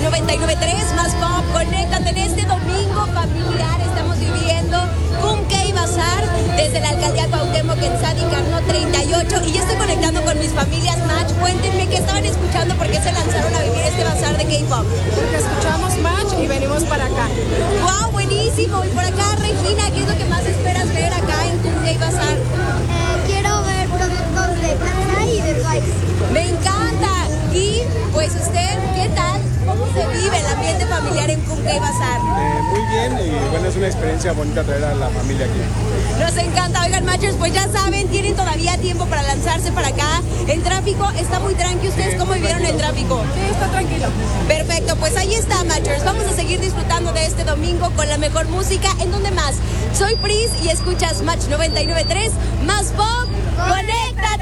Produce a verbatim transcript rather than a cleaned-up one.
noventa y nueve punto tres, más pop. Conéctate en este domingo familiar. Estamos viviendo Kumkey Bazaar desde la alcaldía Cuauhtémoc en Sadi Carnot treinta y ocho. Y yo estoy conectando con mis familias Match. Cuéntenme qué estaban escuchando, por qué se lanzaron a vivir este bazar de K-pop. Porque escuchamos Match y venimos para acá. ¡Wow! Buenísimo. Y por acá, Regina, ¿qué es lo que más esperas ver acá en Kumkey Bazaar? Eh, quiero ver productos de Plaza y de Twice. ¡Me encanta! Y pues usted, ¿qué tal? ¿Cómo se vive el ambiente familiar en Kumkey Bazaar? Eh, muy bien y bueno, es una experiencia bonita traer a la familia aquí. Nos encanta. Oigan, Matchers, pues ya saben, tienen todavía tiempo para lanzarse para acá. El tráfico está muy tranqui. ¿Ustedes cómo vivieron el tráfico? Sí, está tranquilo. Perfecto, pues ahí está, Matchers. Vamos a seguir disfrutando de este domingo con la mejor música. ¿En dónde más? Soy Pris y escuchas Match noventa y nueve punto tres, más pop. ¡Conecta!